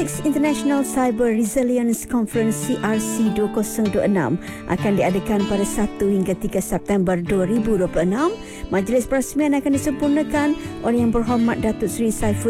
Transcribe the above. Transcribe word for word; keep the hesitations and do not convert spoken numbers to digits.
International Cyber Resilience Conference C R C dua ribu dua puluh enam akan diadakan pada satu hingga tiga September dua ribu dua puluh enam. Majlis perasmian akan disempurnakan oleh Yang Berhormat Datuk Seri Saiful